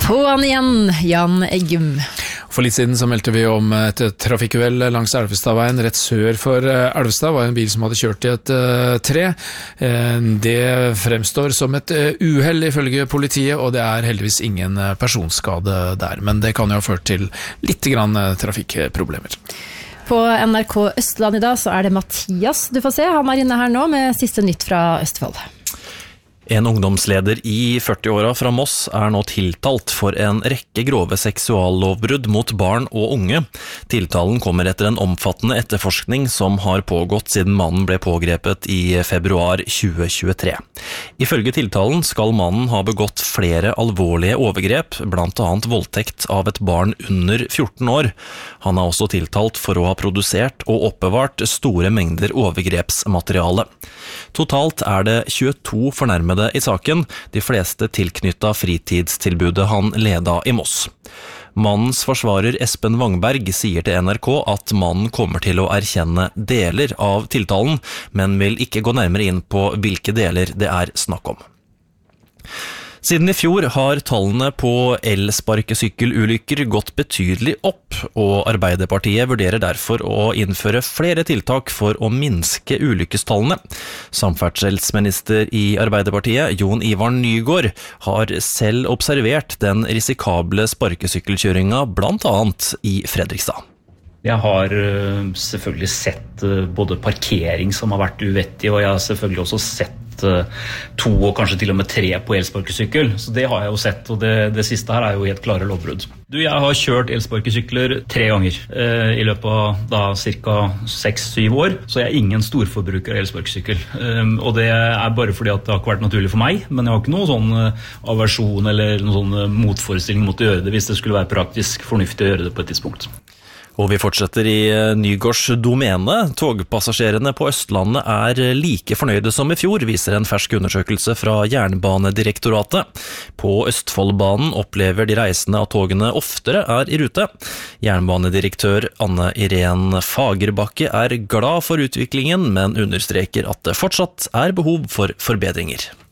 På'n igjen, Jan Eggum. For litt siden så meldte vi om et trafikkuhell langs Elvestadveien rett sør for Elvestad. Det var en bil som hadde kjørt i et tre. Det fremstår som et uhell ifølge politiet, og det er heldigvis ingen personskade der. Men det kan jo ha ført til litt grann trafikkproblemer. På NRK Østland i dag så er det Mathias du får se. Han er inne her nå med siste nytt fra Østfold. En ungdomsleder i 40-åra fra Moss er nå tiltalt for en rekke grove seksuallovbrudd mot barn og unge. Tiltalen kommer etter en omfattende etterforskning som har pågått siden mannen ble pågrepet i februar 2023. Ifølge tiltalen skal mannen ha begått flere alvorlige overgrep, blant annet voldtekt av et barn under 14 år. Han er også tiltalt for å ha produsert og oppbevart store mengder overgrepsmateriale. Totalt er det 22 fornærmede i saken, de fleste tilknyttet fritidstilbudet han leda i Moss. Mannens forsvarer Espen Wangberg sier til NRK at mannen kommer til å erkjenne deler av tiltalen, men vil ikke gå nærmere inn på hvilke deler det er snakk om. Siden i fjor har tallene på elsparkesykkelulykker gått betydelig opp, og Arbeiderpartiet vurderer derfor å innføre flere tiltak for å minske ulykkestallene. Samferdselsminister i Arbeiderpartiet, Jon Ivar Nygård, har selv observert den risikable sparkesykkelkjøringa blant annet i Fredrikstad. Jeg har selvfølgelig sett både parkering som har vært uvettig, og jeg har selvfølgelig også sett 2 og kanskje til og med 3 på elsparkesykkel. Så det har jeg jo sett, og det siste her er jo helt klare lovbrudd. Jeg har kjørt elsparkesykler 3 ganger i løpet av ca. 6-7 år, så jeg er ingen storforbruker av elsparkesykkel. Og det er bare fordi at det har ikke vært naturlig for meg, men jeg har ikke noen sånn aversjon eller noen sånn motforestilling mot å gjøre det hvis det skulle være praktisk fornuftig å gjøre det på et tidspunkt. Og vi fortsetter i Nygårds domene. Togpassasjerene på Østlandet er like fornøyde som i fjor, viser en fersk undersøkelse fra Jernbanedirektoratet. På Østfoldbanen opplever de reisende at togene oftere er i rute. Jernbanedirektør Anne Irene Fagerbakke er glad for utviklingen, men understreker at det fortsatt er behov for forbedringer.